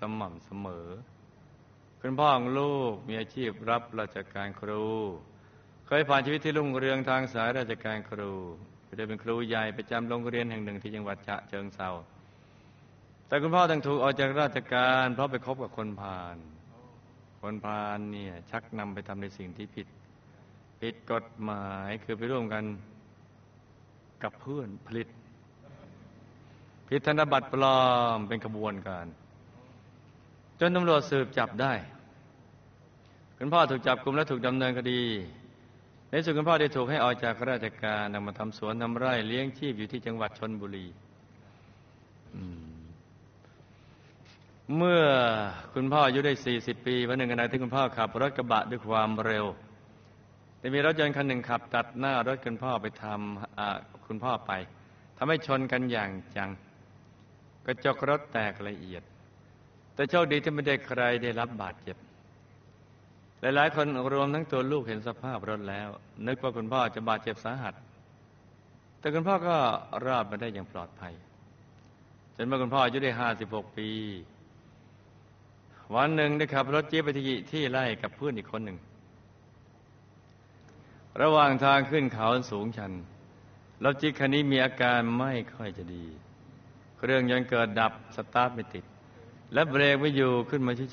สม่ำเสมอคุณพ่อของลูกมีอาชีพรับราชการครูเคยผ่านชีวิตที่รุ่งเรืองทางสายราชการครูได้เป็นครูใหญ่ประจำโรงเรียนแห่งหนึ่งที่จังหวัดฉะเชิงเทราแต่คุณพ่อต้องถูกออกจากราชการเพราะไปคบกับคนพาลเนี่ยชักนำไปทำในสิ่งที่ผิดกฎหมายคือไปร่วมกันกับเพื่อนผลิตผิดธนบัตรปลอมเป็นขบวนการจนตำรวจสืบจับได้คุณพ่อถูกจับกุมและถูกดำเนินคดีในสุดคุณพ่อได้ถูกให้ออกจากราชการนำมาทำสวนทำไร่เลี้ยงชีพอยู่ที่จังหวัดชลบุรีเมื่อคุณพ่ออายุได้40 ปีวันหนึ่งขณะที่คุณพ่อขับรถกระบะด้วยความเร็วแต่มีรถยนต์คันหนึ่งขับตัดหน้ารถคุณพ่อคุณพ่อไปทำให้ชนกันอย่างจังกระจกรถแตกละเอียดแต่โชคดีที่ไม่ได้ใครได้รับบาดเจ็บหลายๆคนรวมทั้งตัวลูกเห็นสภาพรถแล้วนึกว่าคุณพ่อจะบาดเจ็บสาหัสแต่คุณพ่อก็รอดมาได้อย่างปลอดภัยจนเมื่อคุณพ่ออายุได้56 ปีวันหนึ่งได้ขับรถจี๊ปไปที่ไร่กับเพื่อนอีกคนหนึ่งระหว่างทางขึ้นเขาสูงชันรถจี๊ปคันนี้มีอาการไม่ค่อยจะดีเครื่องยนต์เกิดดับสตาร์ทไม่ติดและเบรกไม่อยู่ขึ้นมา